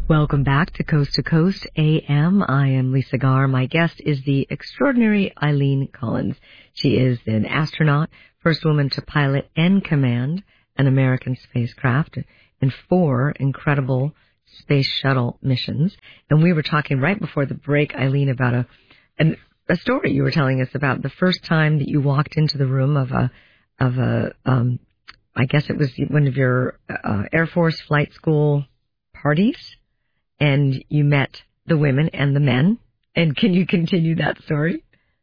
Welcome back to Coast AM. I am Lisa Garr. My guest is the extraordinary Eileen Collins. She is an astronaut, first woman to pilot and command an American spacecraft in 4 incredible space shuttle missions. And we were talking right before the break, Eileen, about a story you were telling us about the first time that you walked into the room of I guess it was one of your Air Force flight school parties. And you met the women and the men. And can you continue that story?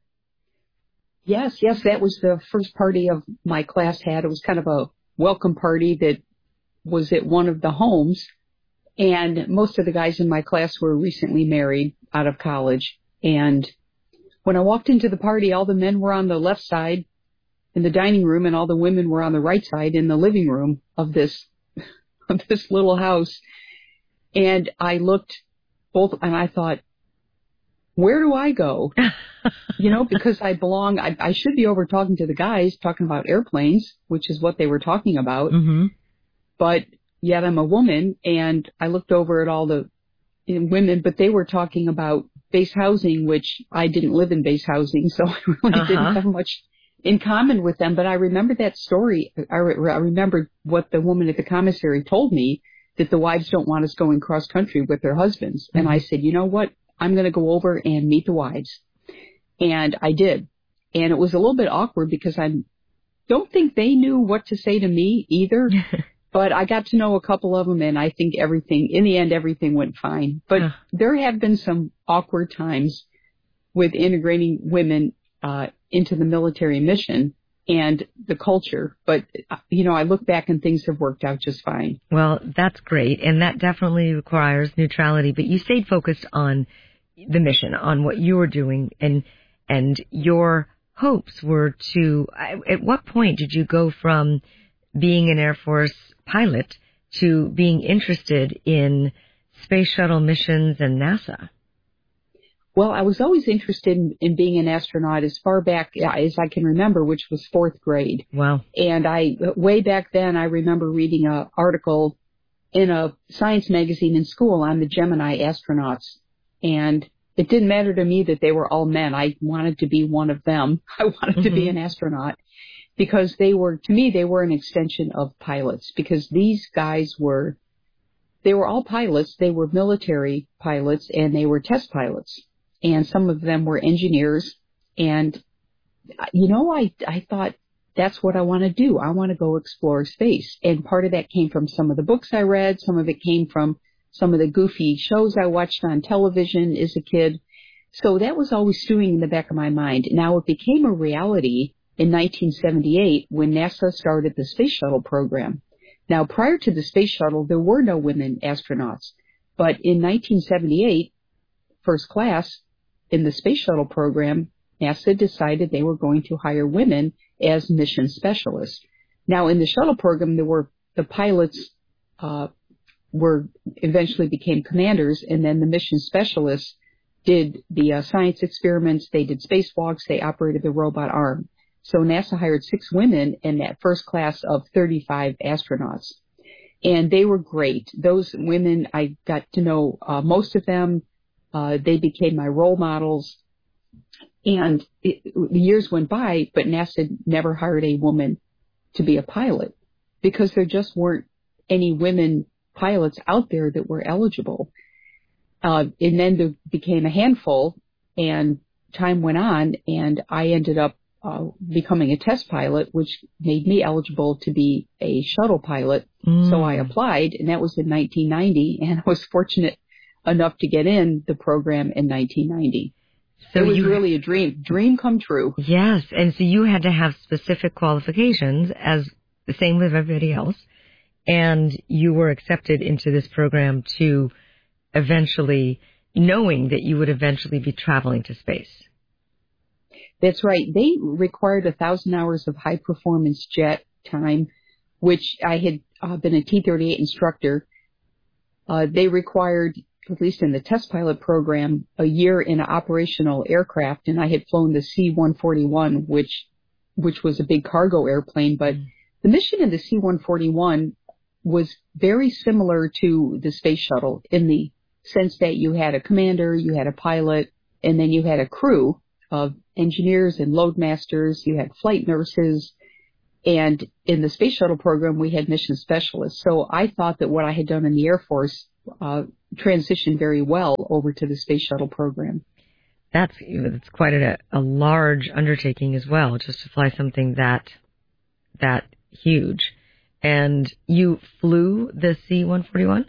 Yes, that was the first party of my class had. It was kind of a welcome party that was at one of the homes. And most of the guys in my class were recently married out of college. And when I walked into the party, all the men were on the left side in the dining room, and all the women were on the right side in the living room of this little house. And I looked both, and I thought, where do I go? Because I belong, I should be over talking to the guys, talking about airplanes, which is what they were talking about. Mm-hmm. But yet I'm a woman, and I looked over at all the women, but they were talking about base housing, which I didn't live in base housing, so I really didn't have much in common with them. But I remember that story. I remembered what the woman at the commissary told me, that the wives don't want us going cross country with their husbands. Mm-hmm. And I said, you know what? I'm going to go over and meet the wives. And I did. And it was a little bit awkward because I don't think they knew what to say to me either. But I got to know a couple of them, and I think in the end, everything went fine. But there have been some awkward times with integrating women into the military mission and the culture. But, I look back and things have worked out just fine. Well, that's great. And that definitely requires neutrality. But you stayed focused on the mission, on what you were doing. And your hopes were at what point did you go from being an Air Force pilot to being interested in space shuttle missions and NASA? Well, I was always interested in being an astronaut as far back as I can remember, which was 4th grade. Wow. And way back then, I remember reading an article in a science magazine in school on the Gemini astronauts. And it didn't matter to me that they were all men. I wanted to be one of them. I wanted to be an astronaut because they were an extension of pilots, because these guys they were all pilots. They were military pilots, and they were test pilots. And some of them were engineers. And, I thought, that's what I want to do. I want to go explore space. And part of that came from some of the books I read. Some of it came from some of the goofy shows I watched on television as a kid. So that was always stewing in the back of my mind. Now, it became a reality in 1978 when NASA started the Space Shuttle program. Now, prior to the Space Shuttle, there were no women astronauts. But in 1978, first class, in the Space Shuttle program, NASA decided they were going to hire women as mission specialists. Now, in the shuttle program, the pilots eventually became commanders, and then the mission specialists did the science experiments, they did spacewalks, they operated the robot arm. So NASA hired 6 women in that first class of 35 astronauts. And they were great. Those women, I got to know most of them. They became my role models, and the years went by, but NASA never hired a woman to be a pilot because there just weren't any women pilots out there that were eligible. And then there became a handful, and time went on, and I ended up becoming a test pilot, which made me eligible to be a shuttle pilot. So I applied, and that was in 1990, and I was fortunate enough to get in the program in 1990. So it was really a dream come true. Yes, and so you had to have specific qualifications, as the same with everybody else, and you were accepted into this program to eventually, knowing that you would eventually be traveling to space. That's right. They required 1,000 hours of high-performance jet time, which I had been a T-38 instructor. They required, at least in the test pilot program, a year in an operational aircraft, and I had flown the C-141, which was a big cargo airplane. But the mission of the C-141 was very similar to the space shuttle in the sense that you had a commander, you had a pilot, and then you had a crew of engineers and loadmasters, you had flight nurses, and in the space shuttle program, we had mission specialists. So I thought that what I had done in the Air Force transitioned very well over to the space shuttle program. That's quite a large undertaking as well, just to fly something that huge. And you flew the C-141?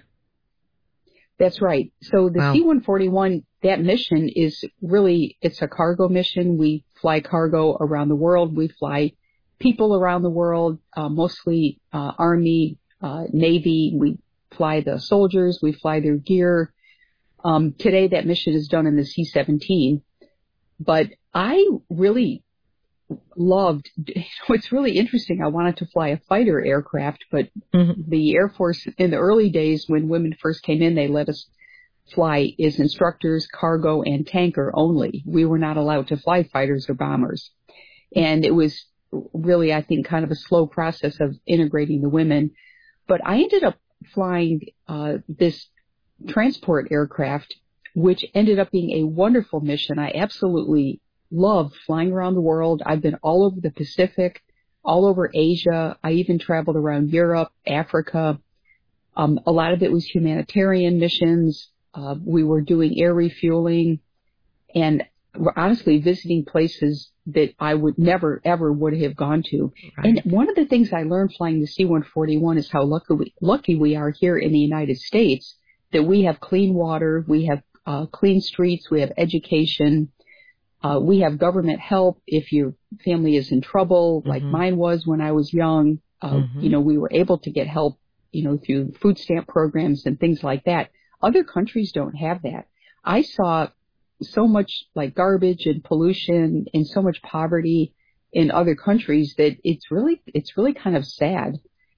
That's right. So the Wow. C-141, that mission is really, it's a cargo mission. We fly cargo around the world. We fly people around the world, mostly Army, Navy. We fly the soldiers. We fly their gear. Today that mission is done in the C-17. But I really loved, it's really interesting. I wanted to fly a fighter aircraft, but the Air Force in the early days when women first came in, they let us fly as instructors, cargo, and tanker only. We were not allowed to fly fighters or bombers. And it was really, I think, kind of a slow process of integrating the women. But I ended up flying this transport aircraft, which ended up being a wonderful mission. I absolutely loved flying around the world. I've been all over the Pacific, all over Asia. I even traveled around Europe, Africa. A lot of it was humanitarian missions. We were doing air refueling and we're honestly visiting places that I would never, ever would have gone to. Right. And one of the things I learned flying the C-141 is how lucky we are here in the United States that we have clean water, we have clean streets, we have education. We have government help if your family is in trouble, like mine was when I was young. You know, we were able to get help, you know, through food stamp programs and things like that. Other countries don't have that. I saw so much like garbage and pollution and so much poverty in other countries that it's really kind of sad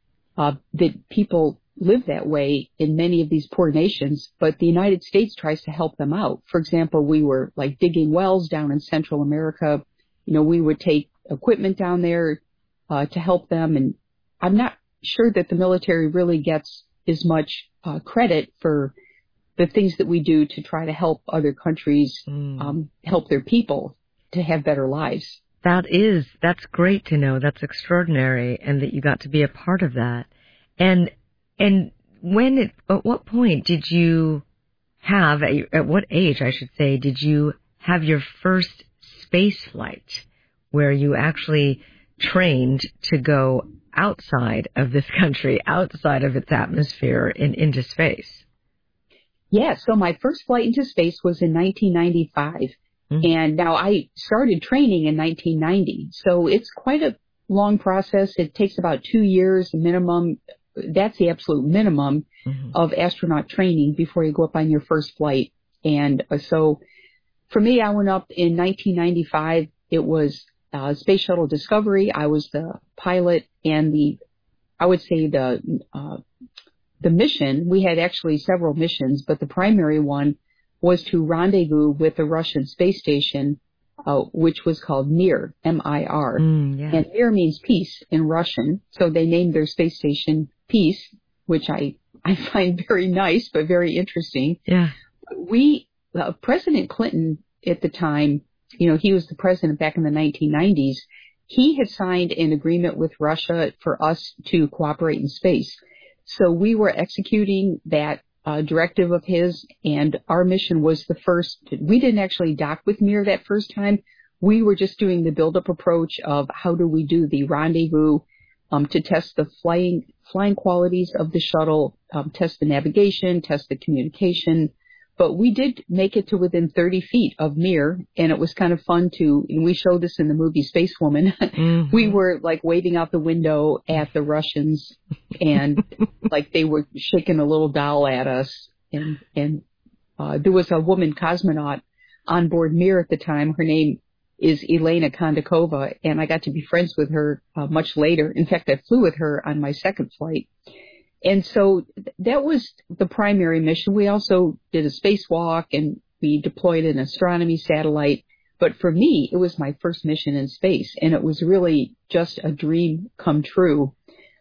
that people live that way in many of these poor nations, but the United States tries to help them out. For example, we were like digging wells down in Central America. You know, we would take equipment down there to help them, and I'm not sure that the military really gets as much credit for the things that we do to try to help other countries help their people to have better lives. That's great to know. That's extraordinary, and that you got to be a part of that. And at what point did you have, at what age, I should say, did you have your first space flight where you actually trained to go outside of this country, outside of its atmosphere, and into space? Yeah, so my first flight into space was in 1995. And now I started training in 1990. So it's quite a long process. It takes about 2 years minimum. That's the absolute minimum of astronaut training before you go up on your first flight. And so for me, I went up in 1995. It was Space Shuttle Discovery. I was the pilot and the mission. We had actually several missions, but the primary one was to rendezvous with the Russian space station, which was called Mir, M-I-R. And Mir means peace in Russian. So they named their space station Peace, which I find very nice, but very interesting. Yeah. President Clinton at the time, you know, he was the president back in the 1990s. He had signed an agreement with Russia for us to cooperate in space. So we were executing that directive of his, and our mission was the first. We didn't actually dock with Mir that first time. We were just doing the build-up approach of how do we do the rendezvous to test the flying qualities of the shuttle, test the navigation, test the communication. But we did make it to within 30 feet of Mir, and it was kind of fun and we showed this in the movie Space Woman. We were like waving out the window at the Russians, and like they were shaking a little doll at us. And there was a woman cosmonaut on board Mir at the time. Her name is Elena Kondakova, and I got to be friends with her much later. In fact, I flew with her on my second flight. And so that was the primary mission. We also did a spacewalk and we deployed an astronomy satellite. But for me, it was my first mission in space, and it was really just a dream come true.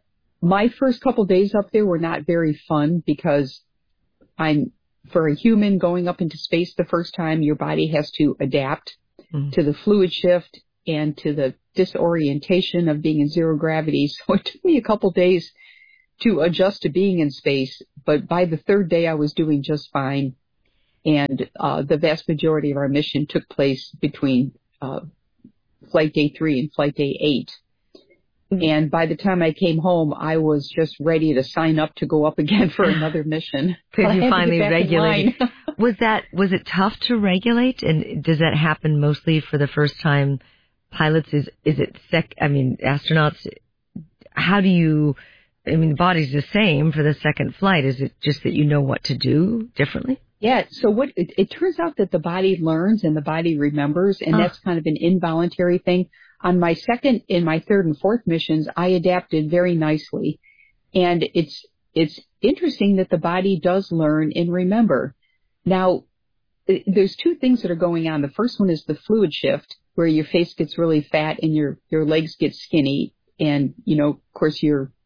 My first couple days up there were not very fun because for a human going up into space the first time, your body has to adapt to the fluid shift and to the disorientation of being in zero gravity. So it took me a couple days to adjust to being in space. But by the third day, I was doing just fine. And the vast majority of our mission took place between flight day 3 and flight day 8. And by the time I came home, I was just ready to sign up to go up again for another mission. Because you finally regulated. Was it tough to regulate? And does that happen mostly for the first time pilots? Is it astronauts, how do you, the body's the same for the second flight. Is it just that you know what to do differently? Yeah, so it turns out that the body learns and the body remembers, and that's kind of an involuntary thing. On my second, in my third and fourth missions, I adapted very nicely. And it's interesting that the body does learn and remember. Now, there's two things that are going on. The first one is the fluid shift, where your face gets really fat and your legs get skinny. And, of course,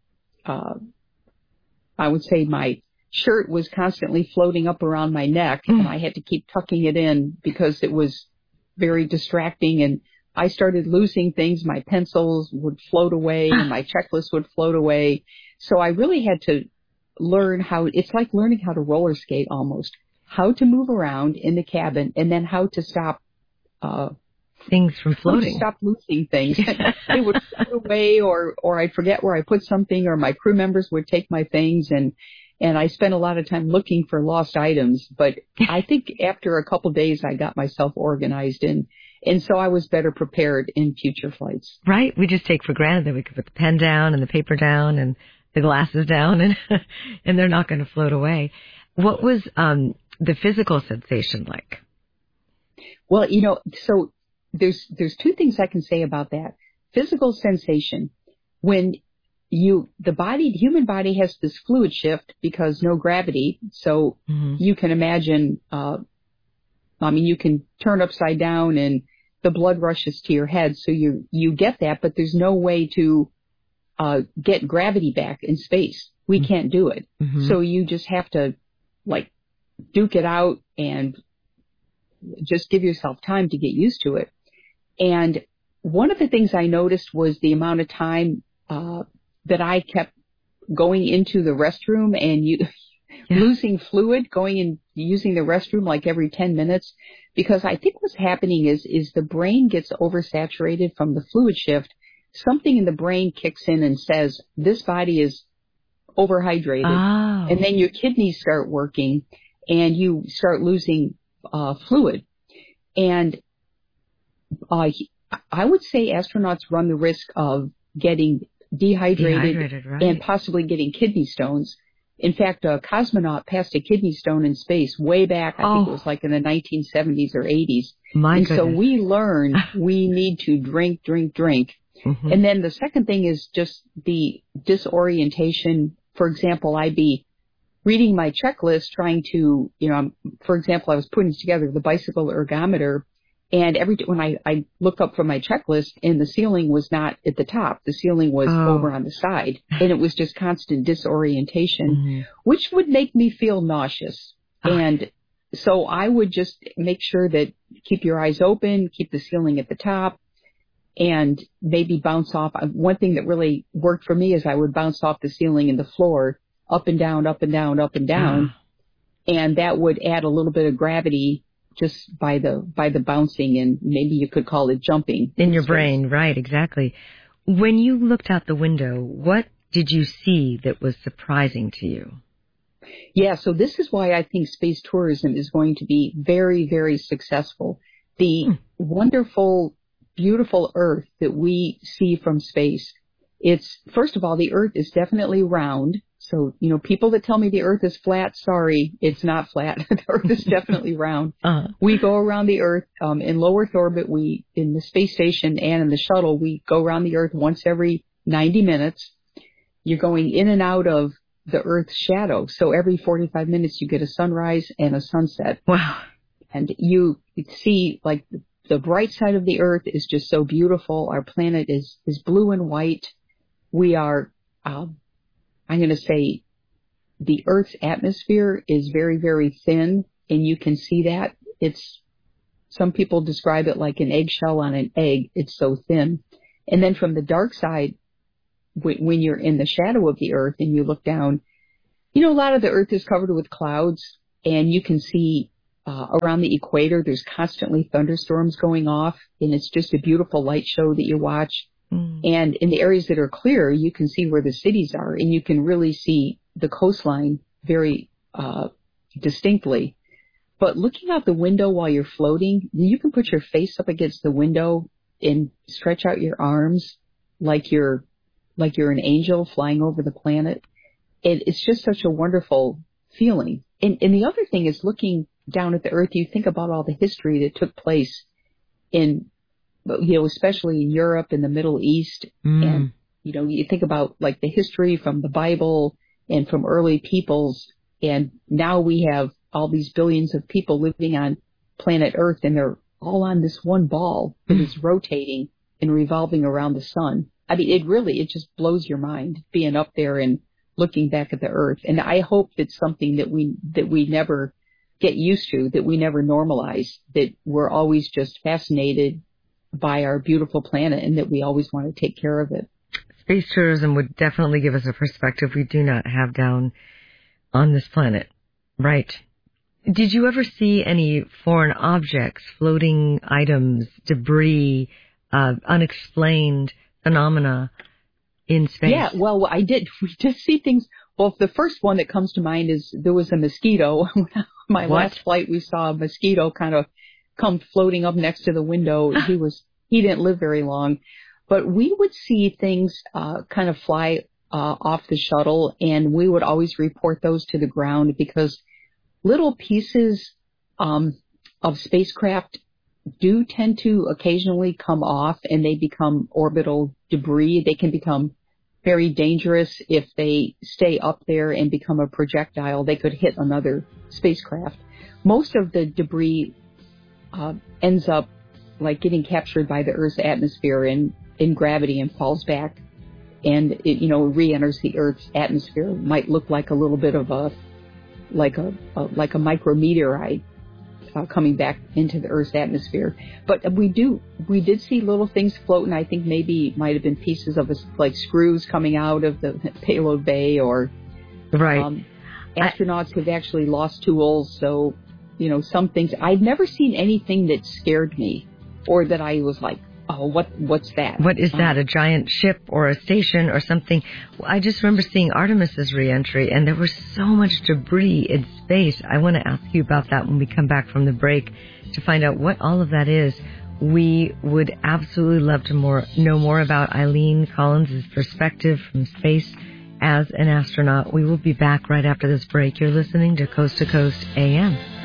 I would say my shirt was constantly floating up around my neck, and I had to keep tucking it in because it was very distracting. And I started losing things. My pencils would float away and my checklist would float away. So I really had to learn it's like learning how to roller skate almost, how to move around in the cabin and then how to stop things from floating. Stop losing things. They would float away or I'd forget where I put something, or my crew members would take my things, and I spent a lot of time looking for lost items. But I think after a couple days I got myself organized, and so I was better prepared in future flights. Right. We just take for granted that we could put the pen down and the paper down and the glasses down, and they're not going to float away. What was the physical sensation like? Well, so there's two things I can say about that. Physical sensation, when the human body has this fluid shift because no gravity, so you can imagine, you can turn upside down and the blood rushes to your head, so you get that, but there's no way to get gravity back in space. We can't do it. So you just have to, duke it out and just give yourself time to get used to it. And one of the things I noticed was the amount of time that I kept going into the restroom and losing fluid, going and using the restroom like every 10 minutes, because I think what's happening is the brain gets oversaturated from the fluid shift. Something in the brain kicks in and says, this body is overhydrated. Oh. And then your kidneys start working and you start losing fluid. And I would say astronauts run the risk of getting dehydrated right, and possibly getting kidney stones. In fact, a cosmonaut passed a kidney stone in space way back. I think it was like in the 1970s or 80s. Goodness. So we learned we need to drink. And then the second thing is just the disorientation. For example, I'd be reading my checklist trying to, for example, I was putting together the bicycle ergometer, and when I looked up from my checklist, and the ceiling was not at the top, the ceiling was over on the side, and it was just constant disorientation, which would make me feel nauseous. And so I would just make sure that keep your eyes open, keep the ceiling at the top, and maybe bounce off. One thing that really worked for me is I would bounce off the ceiling and the floor, up and down, up and down, up and down, and that would add a little bit of gravity just by the bouncing, and maybe you could call it jumping. In your brain, right, exactly. When you looked out the window, what did you see that was surprising to you? Yeah, so this is why I think space tourism is going to be very, very successful. The wonderful, beautiful Earth that we see from space, first of all, the Earth is definitely round. So, people that tell me the Earth is flat, sorry, it's not flat. The Earth is definitely round. We go around the Earth in low Earth orbit. In the space station and in the shuttle, we go around the Earth once every 90 minutes. You're going in and out of the Earth's shadow. So every 45 minutes, you get a sunrise and a sunset. Wow. And you see, the bright side of the Earth is just so beautiful. Our planet is blue and white. We are I'm going to say the Earth's atmosphere is very, very thin, and you can see that. Some people describe it like an eggshell on an egg. It's so thin. And then from the dark side, when you're in the shadow of the Earth and you look down, a lot of the Earth is covered with clouds, and you can see around the equator, there's constantly thunderstorms going off, and it's just a beautiful light show that you watch. And in the areas that are clear, you can see where the cities are, and you can really see the coastline very distinctly. But looking out the window while you're floating, you can put your face up against the window and stretch out your arms like you're an angel flying over the planet. It's just such a wonderful feeling. And the other thing is, looking down at the Earth, you think about all the history that took place in, especially in Europe and the Middle East. And, you think about like the history from the Bible and from early peoples. And now we have all these billions of people living on planet Earth, and they're all on this one ball that is rotating and revolving around the sun. I mean, it just blows your mind being up there and looking back at the Earth. And I hope it's something that we never get used to, that we never normalize, that we're always just fascinated by our beautiful planet, and that we always want to take care of it. Space tourism would definitely give us a perspective we do not have down on this planet. Right. Did you ever see any foreign objects, floating items, debris, unexplained phenomena in space? Yeah, well, I did. We did see things. Well, the first one that comes to mind is there was a mosquito. My last flight, we saw a mosquito kind of come floating up next to the window. He didn't live very long. But we would see things kind of fly off the shuttle, and we would always report those to the ground, because little pieces of spacecraft do tend to occasionally come off, and they become orbital debris. They can become very dangerous if they stay up there and become a projectile. They could hit another spacecraft. Most of the debris ends up like getting captured by the Earth's atmosphere in gravity and falls back, and it re-enters the Earth's atmosphere. It might look like a little bit of a micrometeorite coming back into the Earth's atmosphere. But we did see little things floating. I think maybe it might have been pieces of like screws coming out of the payload bay, or right. Astronauts have actually lost tools. So, some things. I've never seen anything that scared me, or that I was like, oh, what's that? What is that? A giant ship or a station or something? I just remember seeing Artemis's reentry, and there was so much debris in space. I want to ask you about that when we come back from the break, to find out what all of that is. We would absolutely love to know more about Eileen Collins' perspective from space as an astronaut. We will be back right after this break. You're listening to Coast AM.